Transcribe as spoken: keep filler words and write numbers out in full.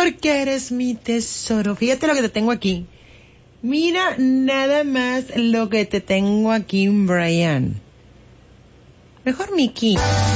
porque eres mi tesoro. Fíjate lo que te tengo aquí. Mira nada más lo que te tengo aquí, Brian. Mejor Mickey.